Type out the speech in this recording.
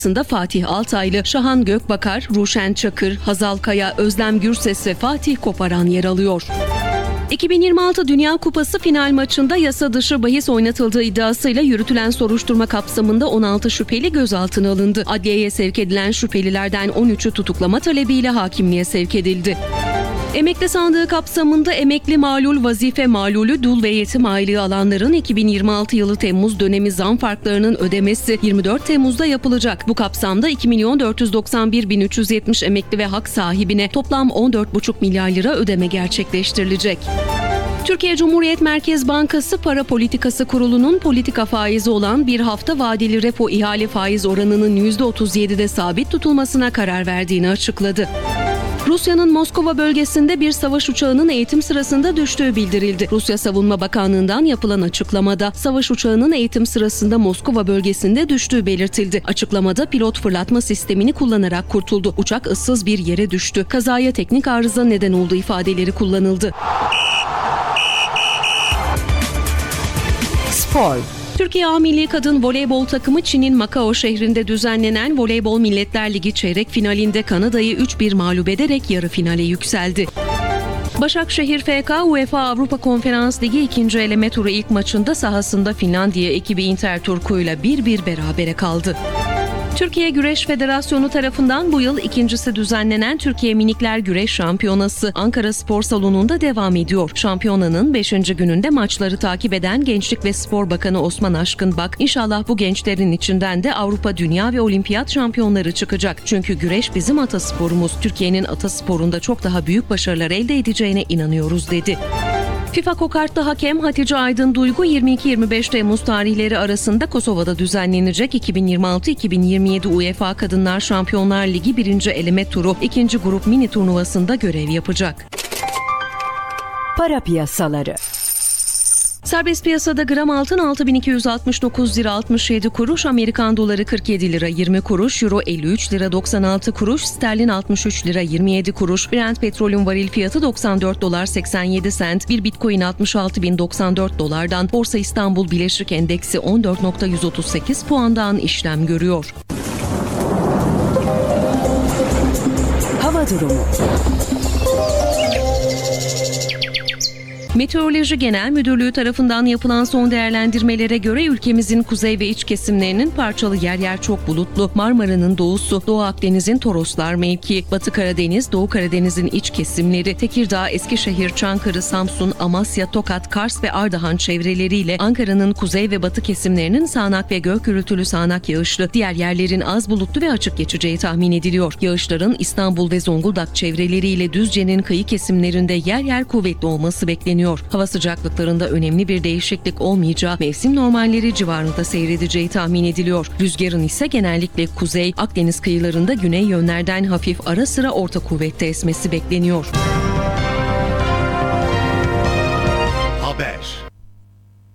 Fatih Altaylı, Şahan Gökbakar, Ruşen Çakır, Hazal Kaya, Özlem Gürses ve Fatih Koparan yer alıyor. 2026 Dünya Kupası final maçında yasa dışı bahis oynatıldığı iddiasıyla yürütülen soruşturma kapsamında 16 şüpheli gözaltına alındı. Adliyeye sevk edilen şüphelilerden 13'ü tutuklama talebiyle hakimliğe sevk edildi. Emekli sandığı kapsamında emekli malul, vazife malulü, dul ve yetim aylığı alanların 2026 yılı Temmuz dönemi zam farklarının ödemesi 24 Temmuz'da yapılacak. Bu kapsamda 2.491.370 emekli ve hak sahibine toplam 14,5 milyar lira ödeme gerçekleştirilecek. Türkiye Cumhuriyet Merkez Bankası Para Politikası Kurulu'nun politika faizi olan bir hafta vadeli repo ihale faiz oranının %37'de sabit tutulmasına karar verdiğini açıkladı. Rusya'nın Moskova bölgesinde bir savaş uçağının eğitim sırasında düştüğü bildirildi. Rusya Savunma Bakanlığı'ndan yapılan açıklamada savaş uçağının eğitim sırasında Moskova bölgesinde düştüğü belirtildi. Açıklamada pilot fırlatma sistemini kullanarak kurtuldu. Uçak ıssız bir yere düştü. Kazaya teknik arıza neden olduğu ifadeleri kullanıldı. Spor. Türkiye A Milli Kadın Voleybol takımı Çin'in Macao şehrinde düzenlenen Voleybol Milletler Ligi çeyrek finalinde Kanada'yı 3-1 mağlup ederek yarı finale yükseldi. Başakşehir FK UEFA Avrupa Konferans Ligi 2. eleme turu ilk maçında sahasında Finlandiya ekibi Interturku'yla 1-1 berabere kaldı. Türkiye Güreş Federasyonu tarafından bu yıl ikincisi düzenlenen Türkiye Minikler Güreş Şampiyonası Ankara Spor Salonu'nda devam ediyor. Şampiyonanın 5. gününde maçları takip eden Gençlik ve Spor Bakanı Osman Aşkınbak, İnşallah bu gençlerin içinden de Avrupa, Dünya ve Olimpiyat şampiyonları çıkacak. Çünkü güreş bizim atasporumuz. Türkiye'nin atasporunda çok daha büyük başarılar elde edeceğine inanıyoruz dedi. FIFA Kokartlı hakem Hatice Aydın Duygu 22-25 Temmuz tarihleri arasında Kosova'da düzenlenecek 2026-2027 UEFA Kadınlar Şampiyonlar Ligi 1. eleme turu 2. grup mini turnuvasında görev yapacak. Para piyasaları. Serbest piyasada gram altın 6.269 lira 67 kuruş, Amerikan doları 47 lira 20 kuruş, euro 53 lira 96 kuruş, sterlin 63 lira 27 kuruş, Brent petrolün varil fiyatı 94 dolar 87 sent, bir bitcoin 66.094 dolardan, Borsa İstanbul Bileşik Endeksi 14.138 puandan işlem görüyor. Hava durumu. Meteoroloji Genel Müdürlüğü tarafından yapılan son değerlendirmelere göre ülkemizin kuzey ve iç kesimlerinin parçalı yer yer çok bulutlu, Marmara'nın doğusu, Doğu Akdeniz'in Toroslar mevki, Batı Karadeniz, Doğu Karadeniz'in iç kesimleri, Tekirdağ, Eskişehir, Çankırı, Samsun, Amasya, Tokat, Kars ve Ardahan çevreleriyle Ankara'nın kuzey ve batı kesimlerinin sağanak ve gök gürültülü sağanak yağışlı, diğer yerlerin az bulutlu ve açık geçeceği tahmin ediliyor. Yağışların İstanbul ve Zonguldak çevreleriyle Düzce'nin kıyı kesimlerinde yer yer kuvvetli olması bekleniyor. Hava sıcaklıklarında önemli bir değişiklik olmayacağı, mevsim normalleri civarında seyredeceği tahmin ediliyor. Rüzgarın ise genellikle kuzey, Akdeniz kıyılarında güney yönlerden hafif ara sıra orta kuvvette esmesi bekleniyor. Haber.